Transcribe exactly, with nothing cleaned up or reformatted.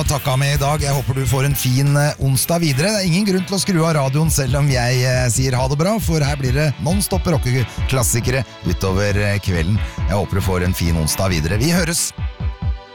takka med i dag. Jeg håper du får en fin eh, onsdag videre. Det er ingen grunn til å skru av radioen selv om jeg eh, sier ha det bra, for her blir det non-stop rockeklassikere utover eh, kvelden. Jeg håper du får en fin onsdag videre. Vi høres!